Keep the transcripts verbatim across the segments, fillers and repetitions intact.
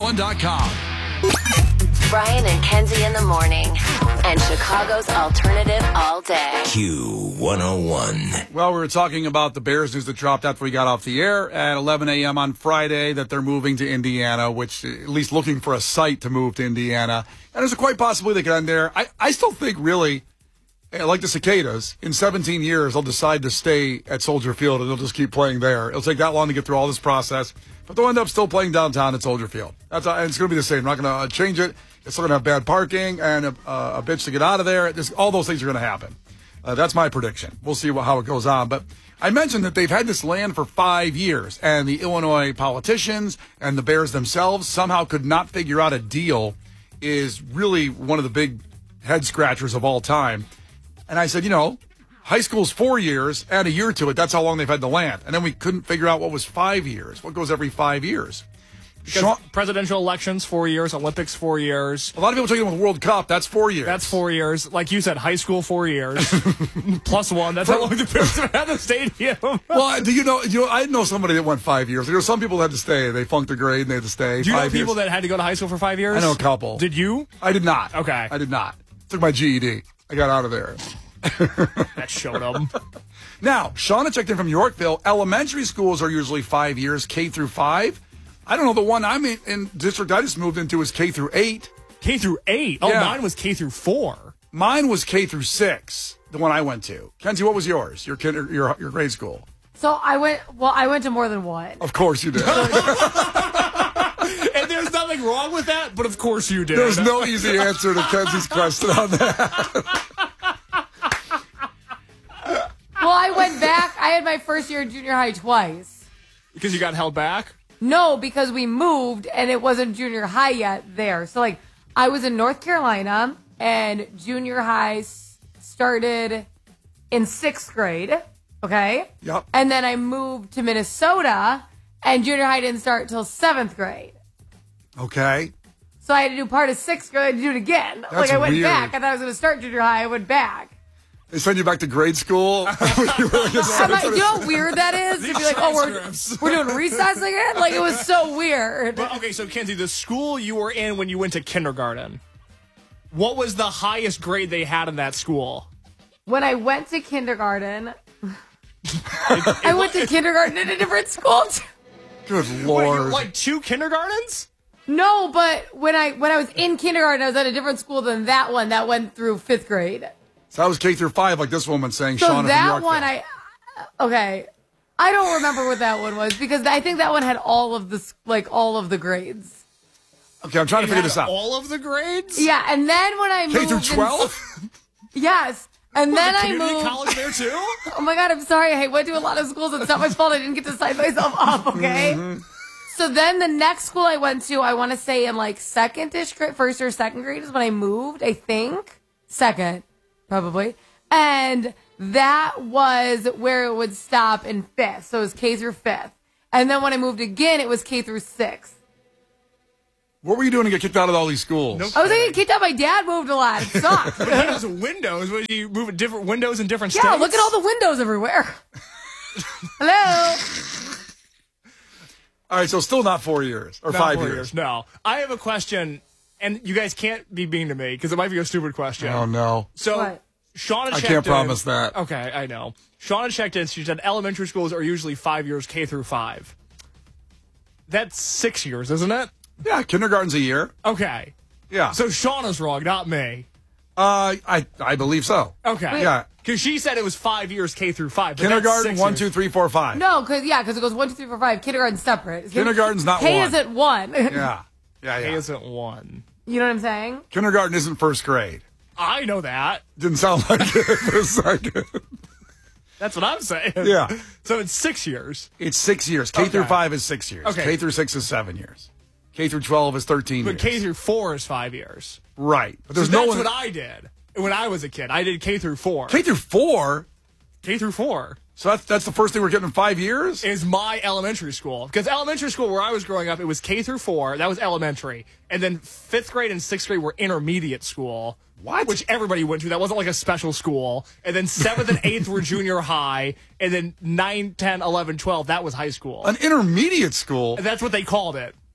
one dot com. Brian and Kenzie in the morning. And Chicago's alternative all day. Q one oh one. Well, we were talking about the Bears news that dropped after we got off the air at eleven a.m. on Friday that they're moving to Indiana, which at least looking for a site to move to Indiana. And there's a quite possibly they could end there. I, I still think really, like the Cicadas, in seventeen years, they'll decide to stay at Soldier Field and they'll just keep playing there. It'll take that long to get through all this process, but they'll end up still playing downtown at Soldier Field. That's and it's going to be the same. We're not going to change it. It's still going to have bad parking and a, a bitch to get out of there. This, all those things are going to happen. Uh, that's my prediction. We'll see what, how it goes on. But I mentioned that they've had this land for five years, and the Illinois politicians and the Bears themselves somehow could not figure out a deal is really one of the big head scratchers of all time. And I said, you know, high school's four years, add a year to it. That's how long they've had the land. And then we couldn't figure out what was five years. What goes every five years? Because Sean, presidential elections, four years. Olympics, four years. A lot of people talking about the World Cup. That's four years. That's four years. Like you said, high school, four years. Plus one. That's how long the Bears have had the stadium. Well, do you know, you know, I know somebody that went five years. There were some people that had to stay. They flunked a grade and they had to stay. Do you five know people years. that had to go to high school for five years? I know a couple. Did you? I did not. Okay. I did not. Took my G E D. I got out of there. That showed them. Now, Shauna checked in from Yorkville. Elementary schools are usually five years, K through five. I don't know. The one I'm in, in district I just moved into is K through eight. K through eight? Oh, Yeah. mine was K through four. Mine was K through six, the one I went to. Kenzie, what was yours? Your kid, your your grade school? So I went, well, I went to more than one. Of course you did. And there's nothing wrong with that, but of course you did. There's no easy answer to Kenzie's question on that. Well, I went back. I had my first year in junior high twice. Because you got held back? No, because we moved and it wasn't junior high yet there. So, like, I was in North Carolina and junior high s- started in sixth grade. Okay? Yep. And then I moved to Minnesota and junior high didn't start till seventh grade. Okay. So I had to do part of sixth grade to do it again. That's like, I went weird. back. I thought I was going to start junior high. I went back. They send you back to grade school. I'm like, do you know how weird that is? To be like, oh, we're, we're doing recess again? Like, it was so weird. But, okay, so Kenzie, the school you were in when you went to kindergarten, what was the highest grade they had in that school? When I went to kindergarten, I went to kindergarten in a different school. Good Wait, Lord. like two kindergartens? No, but when I when I was in kindergarten, I was at a different school than that one that went through fifth grade. So that was K through five, like this woman saying, So Shauna from that Yorkville. one, I okay, I don't remember what that one was because I think that one had all of the like all of the grades. Okay, I'm trying to It figure had this out. all of the grades? Yeah, and then when I K moved through in- twelve? yes, and then The I community moved. college there too? Oh my God, I'm sorry. I went to a lot of schools. It's not my fault. I didn't get to sign myself up, okay? Mm-hmm. So then the next school I went to, I want to say in like second-ish grade, first or second grade is when I moved, I think. Second, probably. And that was where it would stop in fifth. So it was K through fifth. And then when I moved again, it was K through sixth. What were you doing to get kicked out of all these schools? Nope. I was getting kicked out. My dad moved a lot. It sucked. But he has windows. What, you move different windows in different Yeah, states? look at all the windows everywhere. Hello? All right, so still not four years or Not five four years. No. I have a question, and you guys can't be mean to me because it might be a stupid question. Oh, no. So, What? Shauna I checked can't in- promise that. Okay, I know. Shauna checked in. She said elementary schools are usually five years, K through five. That's six years, isn't it? Yeah, kindergarten's a year. Okay. Yeah. So Shauna's wrong, not me. Uh, I I believe so. Okay. Yeah. Because she said it was five years, K through five. but that's Kindergarten, six one, years. two, three, four, five. No, because, yeah, because it goes one, two, three, four, five. Kindergarten's separate. Kindergarten's not K one. isn't one. Yeah. Yeah, yeah. K isn't one. You know what I'm saying? Kindergarten isn't first grade. I know that. Didn't sound like it for a second. That's what I'm saying. Yeah. So it's six years. It's six years. K Okay. through five is six years. Okay. K through six is seven years. K through twelve is thirteen But years. K through four is five years. Right. But So there's that's no one. what I did when I was a kid. I did K through four. K through four? K through four So that's that's the first thing we're getting in five years? is my elementary school. Because elementary school where I was growing up, it was K through four. That was elementary. And then fifth grade and sixth grade were intermediate school. What? Which everybody went to. That wasn't like a special school. And then seventh and eighth were junior high. And then nine, ten, eleven, twelve, that was high school. An intermediate school? That's what they called it.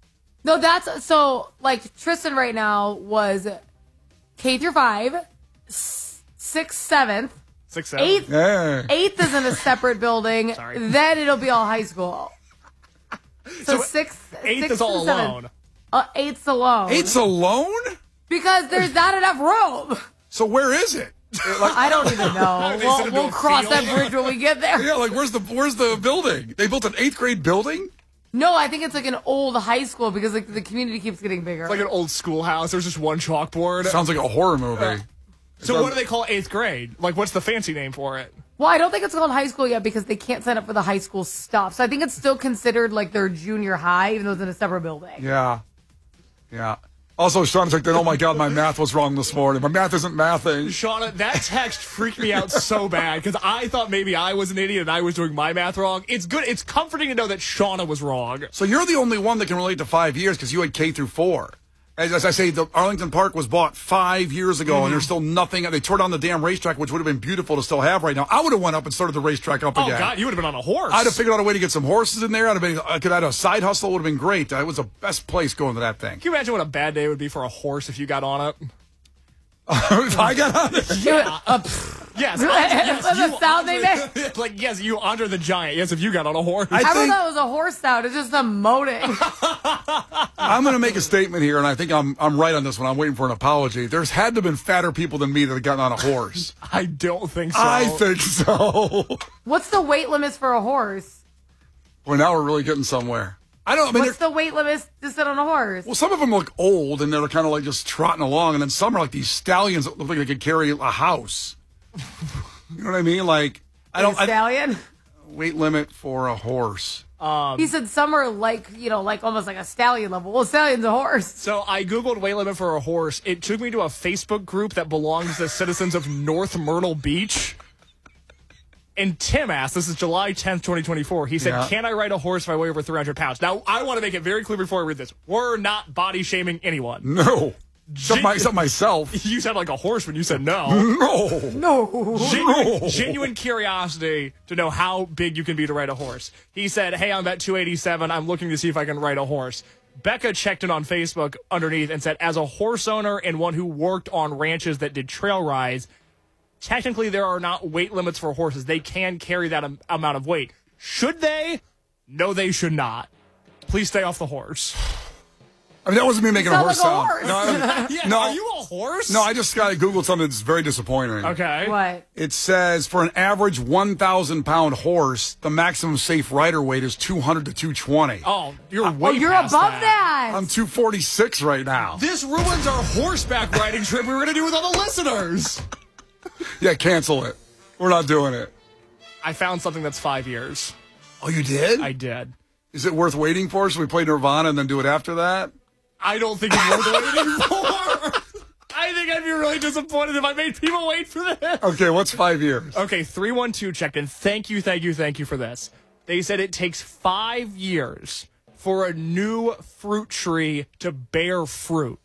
No, that's so like Tristan right now was K through five, s- sixth, seventh, Six, seven. eighth. Yeah. Eighth is in a separate building. Sorry. Then it'll be all high school. So, So sixth, eighth sixth is all and seventh. alone. Uh, eighth's alone. Eight's alone? because there's not enough room. So where is it? Like, I don't even know. They We'll, sent him to we'll a cross that field. bridge when we get there. yeah, like where's the where's the building? They built an eighth grade building? No, I think it's like an old high school because like the community keeps getting bigger. It's like an old schoolhouse. There's just one chalkboard. Sounds like a horror movie. So what do they call eighth grade? Like, what's the fancy name for it? Well, I don't think it's called high school yet because they can't sign up for the high school stuff. So I think it's still considered like their junior high, even though it's in a separate building. Yeah. Yeah. Also, Sean's like, oh my God, my math was wrong this morning. My math isn't mathing. Shauna, that text freaked me out so bad because I thought maybe I was an idiot and I was doing my math wrong. It's good. It's comforting to know that Shauna was wrong. So you're the only one that can relate to five years because you had K through four. As, as I say, the Arlington Park was bought five years ago, Mm-hmm. and there's still nothing. They tore down the damn racetrack, which would have been beautiful to still have right now. I would have went up and started the racetrack up Oh, again. God, you would have been on a horse. I'd have figured out a way to get some horses in there. I'd have been, I could have had a side hustle. Would have been great. It was the best place going to that thing. Can you imagine what a bad day would be for a horse if you got on it? if I got on it, Yeah. Uh, pfft. Yes. That's yes a sound they Andre, like, yes, you, Andre the Giant. Yes, if you got on a horse. I I think thought it was a horse sound. It's just a moaning. I'm going to make a statement here, and I think I'm I'm right on this one. I'm waiting for an apology. There's had to have been fatter people than me that have gotten on a horse. I don't think so. I think so. What's the weight limits for a horse? Well, now we're really getting somewhere. I don't. I mean, What's they're- the weight limit to sit on a horse? well, some of them look old, and they're kind of like just trotting along, and then some are like these stallions that look like they could carry a house. You know what I mean? Like I A don't. I, stallion? weight limit for a horse. He said some are like, you know, like almost like a stallion level. Well, a stallion's a horse. So I Googled weight limit for a horse. It took me to a Facebook group that belongs to citizens of North Myrtle Beach. And Tim asked, this is July tenth, twenty twenty-four. He said, Yeah. can I ride a horse if I weigh over three hundred pounds? Now, I want to make it very clear before I read this. We're not body shaming anyone. No. Except, my, except myself. You sound like a horse when you said no. No. No. Genuine, No. genuine curiosity to know how big you can be to ride a horse. He said, hey, I'm at two eighty-seven. I'm looking to see if I can ride a horse. Becca checked in on Facebook underneath and said, as a horse owner and one who worked on ranches that did trail rides, technically there are not weight limits for horses. They can carry that am- amount of weight. Should they? No, they should not. Please stay off the horse. I mean, that wasn't me making a Sound horse like a sound. horse. No, I- Yeah, no, are you a horse? no, I just got to Google something that's very disappointing. Okay. What? It says for an average one thousand pound horse, the maximum safe rider weight is two hundred to two twenty. Oh, you're way Oh, you're past above that. that. I'm two forty-six right now. This ruins our horseback riding trip we were going to do with all the listeners. Yeah, cancel it. We're not doing it. I found something that's five years. Oh, you did? I did. Is it worth waiting for? Should we play Nirvana and then do it after that? I don't think it's worth waiting for. I think I'd be really disappointed if I made people wait for this. Okay, what's five years? Okay, three one two checked in. Thank you, thank you, thank you for this. They said it takes five years for a new fruit tree to bear fruit.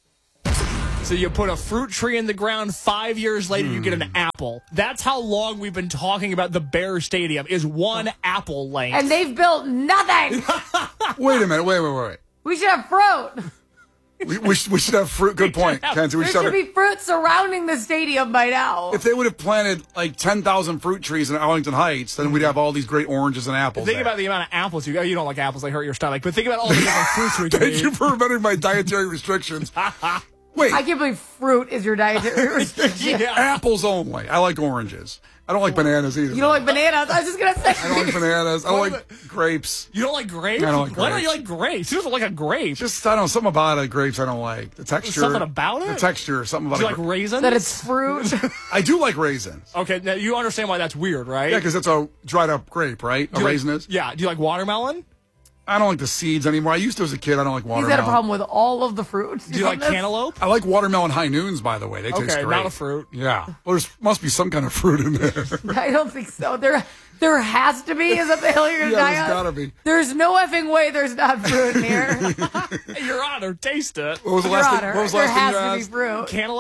So you put a fruit tree in the ground, five years later you get an apple. That's how long we've been talking about the Bear Stadium, is one apple length. And they've built nothing. Wait a minute. Wait, wait, wait. We should have fruit. We, we, should, we should have fruit. Good point, Kenzie. We There should should have, be fruit surrounding the stadium by now. if they would have planted like ten thousand fruit trees in Arlington Heights, then we'd have all these great oranges and apples. Think there. about the amount of apples you. Oh, you don't like apples; they hurt your stomach. But think about all the different fruits we can Thank eat. you for remembering my dietary restrictions. Wait, I can't believe fruit is your dietary restriction. Yeah. apples only. I like oranges. I don't like bananas either. You don't like bananas? I was just gonna say. I don't like bananas. I don't What like is grapes. You don't like grapes? I don't like Why don't grapes. you like grapes? You don't like a grape. Just I don't know something about it. Grapes I don't like. The texture. something about it? The texture. Something about Do you it. like raisins? that it's fruit. I do like raisins. Okay, now you understand why that's weird, right? Yeah, because it's a dried up grape, right? Do A you like- raisin is. Yeah. Do you like watermelon? I don't like the seeds anymore. I used to as a kid. I don't like He's watermelon. got a problem with all of the fruit. Do you like cantaloupe? I like watermelon high noons, by the way. They taste Okay, great. not a fruit. Yeah. Well, there must be some kind of fruit in there. I don't think so. There, there has to be. Is that the hill you're Yeah, dying there's on? gotta be. There's no effing way there's not fruit in here. Your Honor, taste it. What was the Your last Honor, thing? What was the there last thing has you to be asked? fruit. Cantaloupe?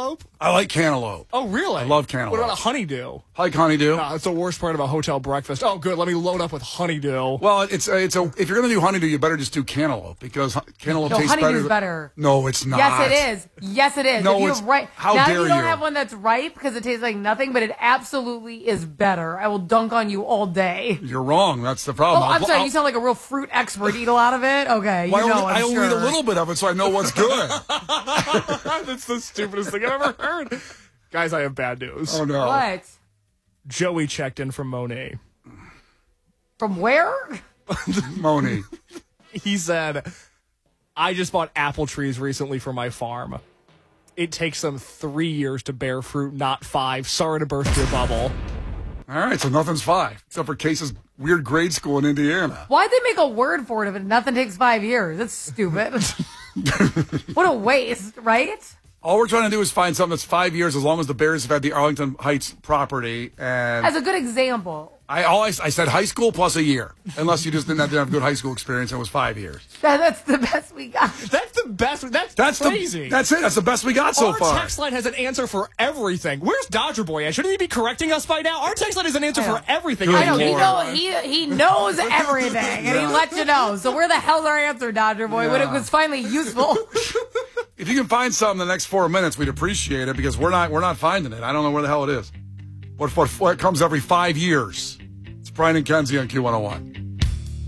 I like cantaloupe. Oh, really? I love cantaloupe. What about a honeydew? I like honeydew. No, it's the worst part of a hotel breakfast. Oh, good. Let me load up with honeydew. Well, it's a, it's a. If you're gonna do honeydew, you better just do cantaloupe because cantaloupe No, tastes better. honeydew's than- better. No, it's not. Yes, it is. Yes, it is. No, if you it's- have right how now, dare you don't you. have one that's ripe because it tastes like nothing, but it absolutely is better. I will dunk on you all day. You're wrong. That's the Oh, problem. I'm I'll- sorry. I'll- You sound like a real fruit expert. Eat a lot of it. Okay, you Well, I know. only, I'm I only sure. eat a little bit of it, so I know what's good. That's the stupidest thing I've ever heard. Guys, I have bad news. Oh no! What? Joey checked in from Monet. From where? Moni. He said, I just bought apple trees recently for my farm. It takes them three years to bear fruit, not five. Sorry to burst your bubble. All right, so nothing's five except for Case's weird grade school in Indiana. Why'd they make a word for it if nothing takes five years? That's stupid. What a waste, right? All we're trying to do is find something that's five years, as long as the Bears have had the Arlington Heights property. And As a good example. I always I said high school plus a year, unless you just didn't have, didn't have good high school experience. And it was five years. That, that's the best we got. That's the best. That's, That's crazy. The, that's it. That's the best we got so Our far. text line has an answer for everything. Where's Dodger Boy at? Shouldn't he be correcting us by now? Our text line has an answer I know. for everything. Good I know, he, Lord. know he, he knows everything, and he lets you know. So where the hell's our answer, Dodger Boy, when it was finally useful? If you can find something in the next four minutes, we'd appreciate it because we're not we're not finding it. I don't know where the hell it is. What what, what comes every five years? It's Brian and Kenzie on Q one oh one.